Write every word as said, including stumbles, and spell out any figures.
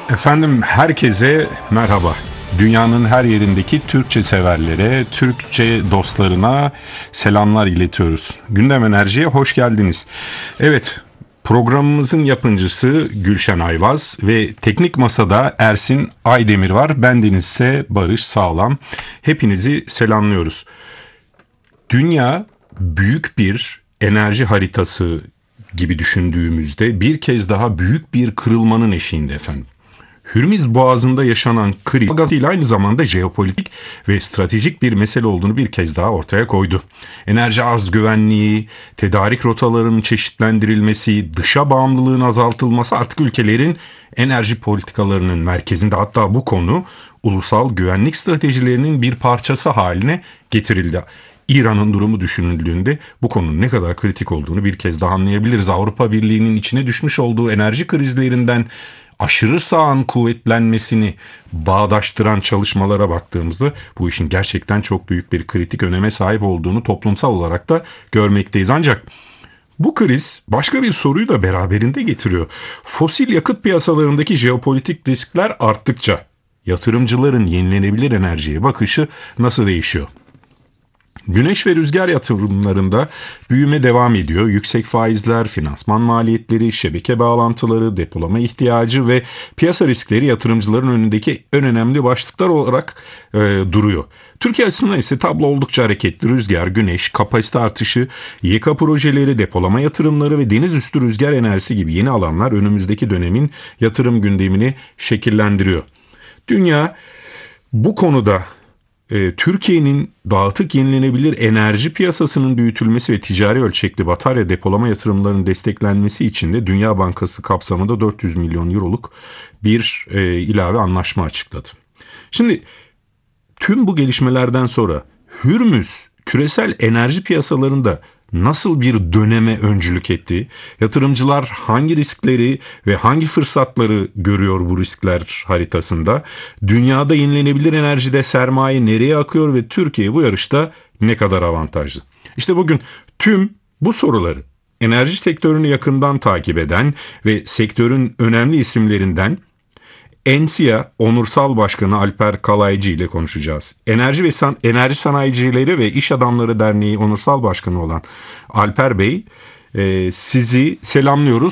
Efendim herkese merhaba. Dünyanın her yerindeki Türkçe severlere, Türkçe dostlarına selamlar iletiyoruz. Gündem Enerji'ye hoş geldiniz. Evet, programımızın yapımcısı Gülşen Ayvaz ve teknik masada Ersin Aydemir var. Bendeniz ise Barış Sağlam. Hepinizi selamlıyoruz. Dünya büyük bir enerji haritası gibi düşündüğümüzde bir kez daha büyük bir kırılmanın eşiğinde efendim. Hürmüz Boğazı'nda yaşanan kriz gazıyla aynı zamanda jeopolitik ve stratejik bir mesele olduğunu bir kez daha ortaya koydu. Enerji arz güvenliği, tedarik rotalarının çeşitlendirilmesi, dışa bağımlılığın azaltılması artık ülkelerin enerji politikalarının merkezinde, hatta bu konu ulusal güvenlik stratejilerinin bir parçası haline getirildi. İran'ın durumu düşünüldüğünde bu konunun ne kadar kritik olduğunu bir kez daha anlayabiliriz. Avrupa Birliği'nin içine düşmüş olduğu enerji krizlerinden aşırı sağın kuvvetlenmesini bağdaştıran çalışmalara baktığımızda bu işin gerçekten çok büyük bir kritik öneme sahip olduğunu toplumsal olarak da görmekteyiz. Ancak bu kriz başka bir soruyu da beraberinde getiriyor. Fosil yakıt piyasalarındaki jeopolitik riskler arttıkça yatırımcıların yenilenebilir enerjiye bakışı nasıl değişiyor? Güneş ve rüzgar yatırımlarında büyüme devam ediyor. Yüksek faizler, finansman maliyetleri, şebeke bağlantıları, depolama ihtiyacı ve piyasa riskleri yatırımcıların önündeki en önemli başlıklar olarak e, duruyor. Türkiye açısından ise tablo oldukça hareketli. Rüzgar, güneş, kapasite artışı, Y K projeleri, depolama yatırımları ve deniz üstü rüzgar enerjisi gibi yeni alanlar önümüzdeki dönemin yatırım gündemini şekillendiriyor. Dünya bu konuda e, Türkiye'nin dağıtık yenilenebilir enerji piyasasının büyütülmesi ve ticari ölçekli batarya depolama yatırımlarının desteklenmesi için de Dünya Bankası kapsamında dört yüz milyon euroluk bir e, ilave anlaşma açıkladı. Şimdi tüm bu gelişmelerden sonra Hürmüz küresel enerji piyasalarında nasıl bir döneme öncülük etti? Yatırımcılar hangi riskleri ve hangi fırsatları görüyor bu riskler haritasında? Dünyada yenilenebilir enerjide sermaye nereye akıyor ve Türkiye bu yarışta ne kadar avantajlı? İşte bugün tüm bu soruları enerji sektörünü yakından takip eden ve sektörün önemli isimlerinden Ensia Onursal Başkanı Alper Kalaycı ile konuşacağız. Enerji ve San- Enerji Sanayicileri ve İş Adamları Derneği Onursal Başkanı olan Alper Bey, e, sizi selamlıyoruz.